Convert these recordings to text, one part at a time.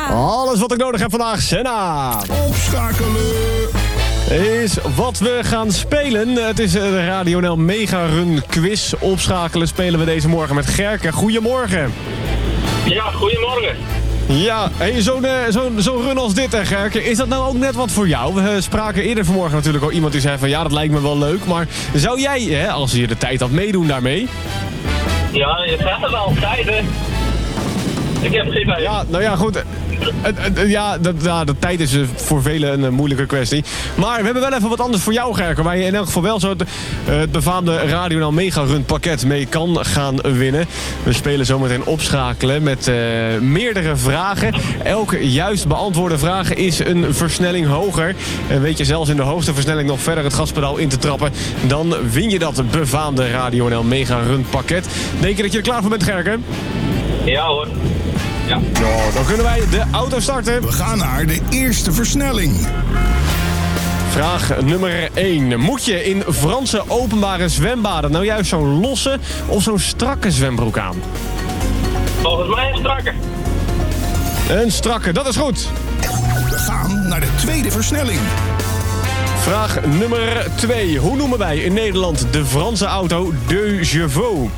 Alles wat ik nodig heb vandaag, Senna. Opschakelen. Is wat we gaan spelen. Het is de Radio NL Mega Run Quiz. Opschakelen spelen we deze morgen met Gerke. Goedemorgen. Ja, goedemorgen. Ja, hey, zo'n run als dit, hè, Gerke. Is dat nou ook net wat voor jou? We spraken eerder vanmorgen natuurlijk al iemand die zei van... ja, dat lijkt me wel leuk, maar zou jij, hè, als je de tijd had, meedoen daarmee? Ja, je zegt het al, tijd, hè. Ik heb geen idee. Ja, nou ja, goed. De tijd is voor velen een moeilijke kwestie. Maar we hebben wel even wat anders voor jou, Gerke. Waar je in elk geval wel zo het befaamde Radio NL Mega Run pakket mee kan gaan winnen. We spelen zometeen opschakelen met meerdere vragen. Elke juist beantwoorde vraag is een versnelling hoger. En weet je zelfs in de hoogste versnelling nog verder het gaspedaal in te trappen... dan win je dat befaamde Radio NL Mega Run pakket. Denk je dat je er klaar voor bent, Gerke? Ja hoor. Ja. Nou, dan kunnen wij de auto starten. We gaan naar de eerste versnelling. Vraag nummer 1. Moet je in Franse openbare zwembaden nou juist zo'n losse of zo'n strakke zwembroek aan? Volgens mij een strakke. Een strakke, dat is goed. We gaan naar de tweede versnelling. Vraag nummer 2. Hoe noemen wij in Nederland de Franse auto De Chevaux?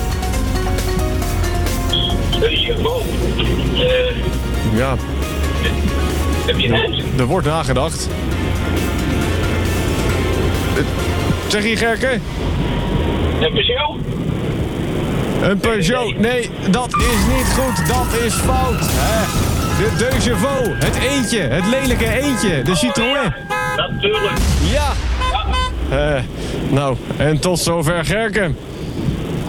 Ja. Heb je net? Er wordt nagedacht. Zeg je, Gerke? Een Peugeot? Een Peugeot. Nee, dat is niet goed. Dat is fout. De Chevaux. Het eentje. Het lelijke eentje. De Citroën. Natuurlijk. Ja. Nou, en tot zover, Gerke.